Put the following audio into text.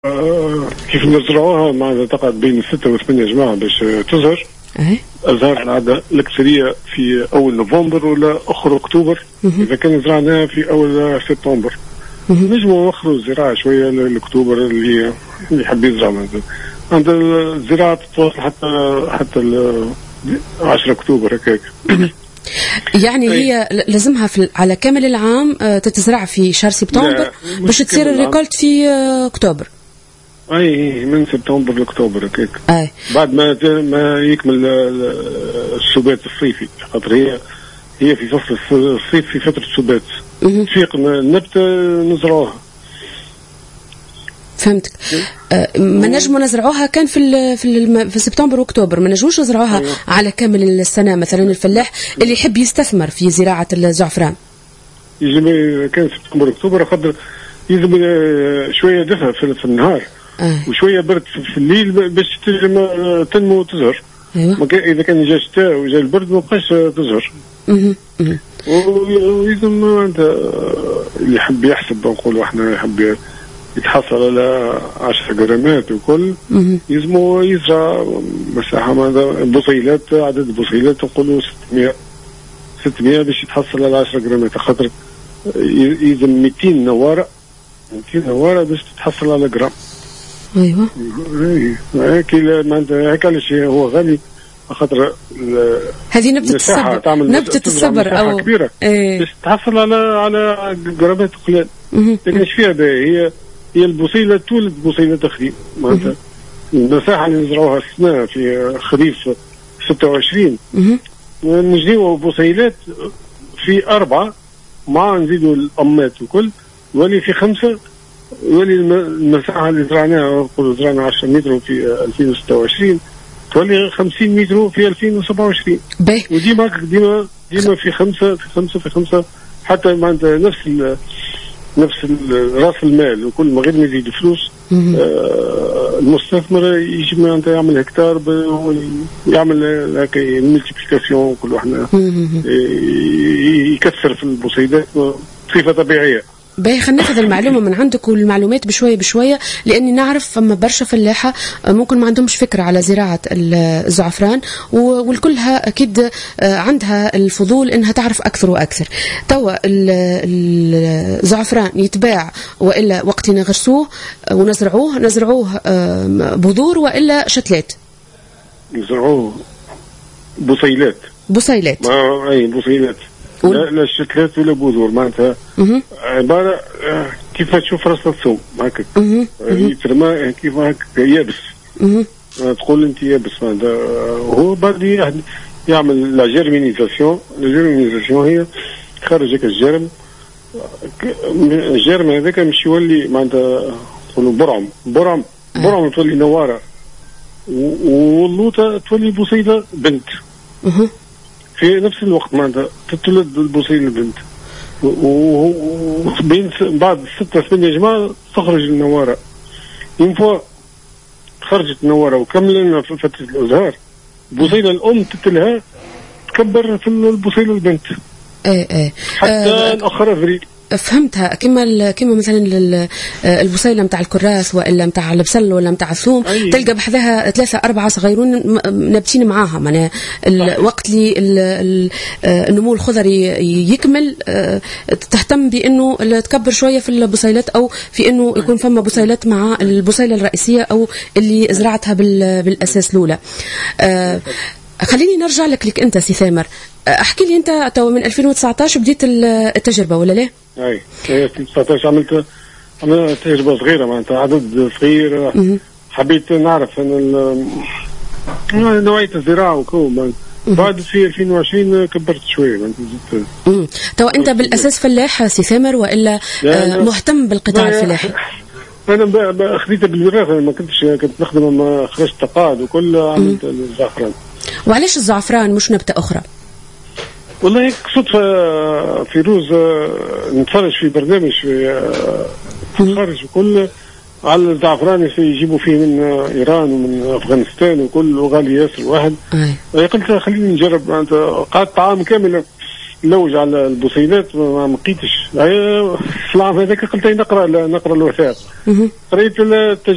كيف نزرعوها مع تقعد بين 6 و8 جماعة باش تزهر. أزهار العادة الأكثرية في أول نوفمبر ولا آخر أكتوبر. إذا كان زرعناها في أول سبتمبر نجموا نأخروا الزراعة شوية لأكتوبر اللي يحب يزرع عند الزراعة تتواصل حتى 10 أكتوبر هكاك. يعني هي لازمها على كامل العام تتزرع في شهر سبتمبر باش تصير الريكولت في أكتوبر. اي من سبتمبر لاكتوبر هكاك. بعد ما يكمل السبات الصيفي، خاطر هي في فصل الصيف في فترة السبات تفيق النبتة نزرعوها. فهمتك. ما نجموا نزرعوها كان في سبتمبر واكتوبر، ما نجموش نزرعوها على كامل السنة. مثلا الفلاح اللي يحب يستثمر في زراعة الزعفران يجب كان سبتمبر واكتوبر، خاطر يجب شوية دفء في النهار وشوية برد في الليل باش تنمو وتزهر. إذا كان جا الشتاء وجا البرد ما بقاش تزهر. ويلزم اللي يحب يحسب، نقولوا احنا يحب يتحصل على 10 جرامات وكل يلزموا يزرع مساحة بصيلات، عدد البصيلات نقولوا 600 باش يتحصل على 10 جرامات، خاطر يلزم 200 نوارة باش تتحصل على جرام. ايوه هيك علاش هو غالي، خاطر هذه نبتة الصبر او كبيره باش تحصل على جرامات قليل. لكن ايش فيها هي البصيله تولد بصيله تخريب. معناتها المساحه اللي نزرعوها السنه في خريف 26 نجيبوا بصيلات في 4 مع نزيدوا الأمات وكل ولي في 5 ولي المساحة اللي زرعناها، نقولوا زرعنا 10 متر في 2026 تولي 50 متر في 2027. وديما في 5 حتى معناتها نفس راس المال وكل ما غير ما يزيد فلوس. المستثمر يجي يعمل هكتار يعمل هكا الملتيبليكاسيون كل واحد يكثر في البصيدات بصفة طبيعية. خلينا ناخذ المعلومة من عندك والمعلومات بشوية بشوية، لأني نعرف فما برشا فلاحة ممكن ما عندهمش فكرة على زراعة الزعفران والكلها أكيد عندها الفضول إنها تعرف أكثر وأكثر. توا الزعفران يتباع وإلا وقت نغرسوه ونزرعوه بذور وإلا شتلات؟ نزرعوه بصيلات. أي بصيلات، لا الشتلات ولا بذور. معناتها عبارة كيف تشوف راس الثوم هكا يترمى كيف هكا يابس. تقول انت يابس. معناتها هو بعد يعمل لا جيرمينيزاسيون. هي خرج هكا الجرم هذاك مش يولي معناتها نقولوا برعم تولي نوارة، واللوطة تولي بصيدة بنت في نفس الوقت. معناتها تتولد البصيلة البنت وبين بعد 6-8 جماعة تخرج النوارة. ينفع خرجت النوارة وكملنا في فترة الأزهار البصيلة الأم تتلها تكبر في البصيلة البنت حتى الأخرى فريق. فهمتها. كما مثلا البصيله نتاع الكراث والا نتاع البصل ولا نتاع الثوم تلقى بحذاها 3-4 صغيرون نابتين معاها. معناها الوقت اللي النمو الخضري يكمل تهتم بانه تكبر شويه في البصيلات او في انه يكون فما بصيلات مع البصيله الرئيسيه او اللي زرعتها بالاساس الاولى. خليني نرجع لك انت سي ثامر، احكي لي انت تو من 2019 بديت التجربه ولا لا؟ اي 2019 عملت تجربه صغيره، معناتها عدد صغير. حبيت نعرف ان نوعيه الزراعه وكو. بعد في 2020 كبرت شويه. تو انت بالاساس فلاح سي ثامر والا مهتم بالقطاع الفلاحي؟ انا خديتها بالوراثه، ما كنت نخدم مع خرجت تقاعد وكل عملت الزعفران. وعلاش الزعفران مش نبتة أخرى؟ والله صدفة في روز نتفرج في برنامج في خارج وكل على الزعفران يجيبوا فيه من إيران ومن أفغانستان وكل غالي ياسر واحد. قلت خليني نجرب. قعدت عام كامل نلوج على البصيلات ما لقيتش. العام هذاك قلت نقرأ الوثائق، قريت